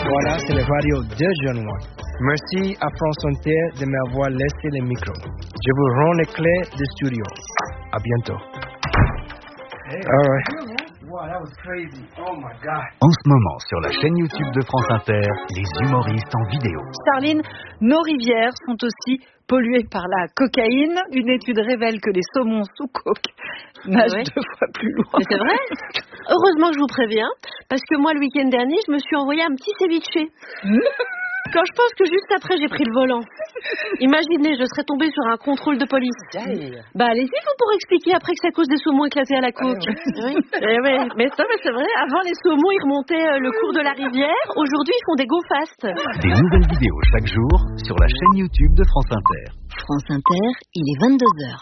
Voilà, c'est le radio de John Watt. Merci à France Inter de m'avoir laissé le micro. Je vous rends les clés du studio. À bientôt. All right. Wow, that was crazy. Oh my God. En ce moment, sur la chaîne YouTube de France Inter, les humoristes en vidéo. Charline, nos rivières sont aussi polluées par la cocaïne. Une étude révèle que les saumons sous coke nagent 2 fois plus loin. Mais c'est vrai. Heureusement que je vous préviens, parce que moi, le week-end dernier, je me suis envoyé un petit ceviche. Quand je pense que juste après, j'ai pris le volant. Imaginez, je serais tombée sur un contrôle de police. Bah, allez-y, vous pourrez expliquer après que c'est à cause des saumons éclatés à la coke. Oui. Mais c'est vrai, avant, les saumons, ils remontaient le cours de la rivière. Aujourd'hui, ils font des go fast. Des nouvelles vidéos chaque jour sur la chaîne YouTube de France Inter. France Inter, il est 22h.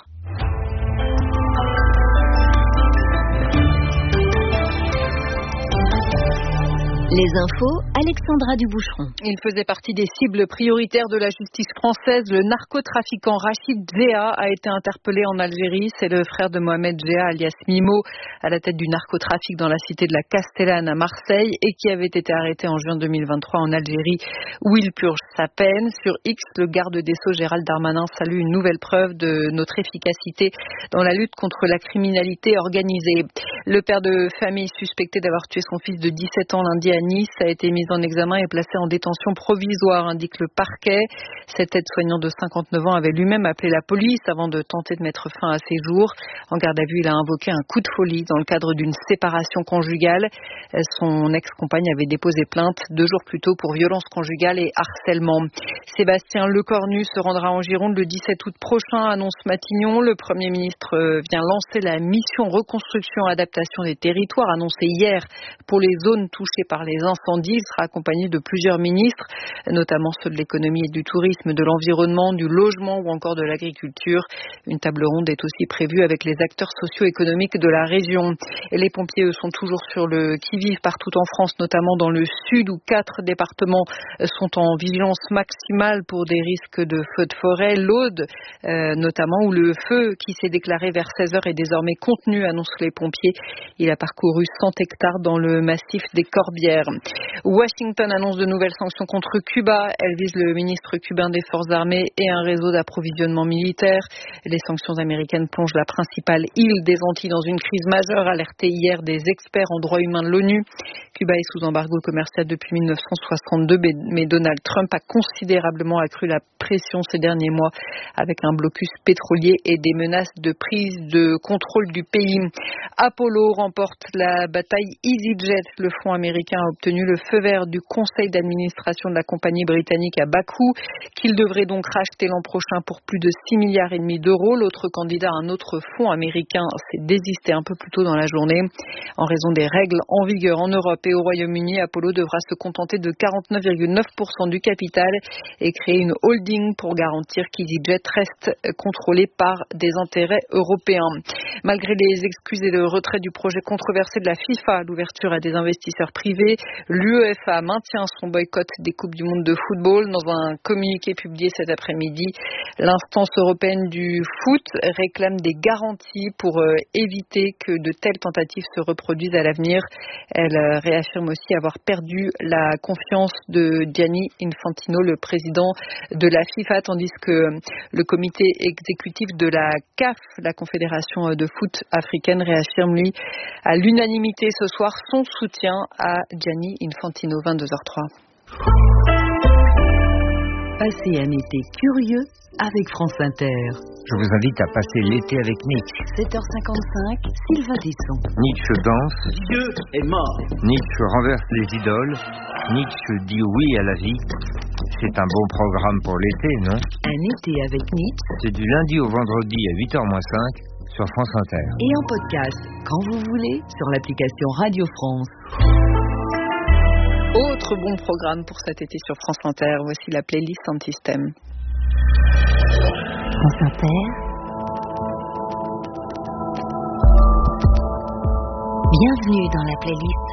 Les infos, Alexandra Duboucheron. Il faisait partie des cibles prioritaires de la justice française. Le narcotrafiquant Rachid Zéa a été interpellé en Algérie. C'est le frère de Mohamed Zéa, alias Mimo, à la tête du narcotrafic dans la cité de la Castellane à Marseille et qui avait été arrêté en juin 2023 en Algérie où il purge sa peine. Sur X, le garde des Sceaux Gérald Darmanin salue une nouvelle preuve de notre efficacité dans la lutte contre la criminalité organisée. Le père de famille suspecté d'avoir tué son fils de 17 ans lundi à Nice a été mis en examen et placé en détention provisoire, indique le parquet. Cet aide-soignant de 59 ans avait lui-même appelé la police avant de tenter de mettre fin à ses jours. En garde à vue, il a invoqué un coup de folie dans le cadre d'une séparation conjugale. Son ex-compagne avait déposé plainte 2 jours plus tôt pour violence conjugale et harcèlement. Sébastien Lecornu se rendra en Gironde le 17 août prochain, annonce Matignon. Le Premier ministre vient lancer la mission reconstruction et adaptation des territoires annoncée hier pour les zones touchées par les incendies. Il sera accompagné de plusieurs ministres, notamment ceux de l'économie et du tourisme, de l'environnement, du logement ou encore de l'agriculture. Une table ronde est aussi prévue avec les acteurs socio-économiques de la région. Et les pompiers, eux, sont toujours sur le qui-vive partout en France, notamment dans le sud où 4 départements sont en vigilance maximale pour des risques de feux de forêt. L'Aude, notamment, où le feu qui s'est déclaré vers 16h est désormais contenu, annoncent les pompiers. Il a parcouru 100 hectares dans le massif des Corbières. Washington annonce de nouvelles sanctions contre Cuba. Elles visent le ministre cubain des Forces armées et un réseau d'approvisionnement militaire. Les sanctions américaines plongent la principale île des Antilles dans une crise majeure, alertée hier des experts en droits humains de l'ONU. Cuba est sous embargo commercial depuis 1962, mais Donald Trump a considérablement accru la pression ces derniers mois avec un blocus pétrolier et des menaces de prise de contrôle du pays. Apollo remporte la bataille EasyJet. Le fonds américain a obtenu le feu vert du conseil d'administration de la compagnie britannique à Bakou, qu'il devrait donc racheter l'an prochain pour plus de 6,5 milliards d'euros. L'autre candidat, un autre fonds américain, s'est désisté un peu plus tôt dans la journée. En raison des règles en vigueur en Europe et au Royaume-Uni, Apollo devra se contenter de 49,9% du capital et créer une holding pour garantir qu'EasyJet reste contrôlé par des intérêts européens. Malgré les excuses et le retrait du projet controversé de la FIFA, l'ouverture à des investisseurs privés, l'UEFA maintient son boycott des Coupes du Monde de football. Dans un communiqué publié cet après-midi, l'instance européenne du foot réclame des garanties pour éviter que de telles tentatives se reproduisent à l'avenir. Elle réaffirme aussi avoir perdu la confiance de Gianni Infantino, le président de la FIFA, tandis que le comité exécutif de la CAF, la Confédération de foot africaine, réaffirme lui à l'unanimité ce soir son soutien à Gianni Infantino. 22h03. Passez un été curieux avec France Inter. Je vous invite à passer l'été avec Nietzsche. 7h55, Sylvain Tesson. Nietzsche danse. Dieu est mort. Nietzsche renverse les idoles. Nietzsche dit oui à la vie. C'est un bon programme pour l'été, non? Un été avec Nietzsche. C'est du lundi au vendredi à 8h-5 sur France Inter. Et en podcast, quand vous voulez, sur l'application Radio France. Autre bon programme pour cet été sur France Inter, voici la playlist Anti-Système. France Inter. Bienvenue dans la playlist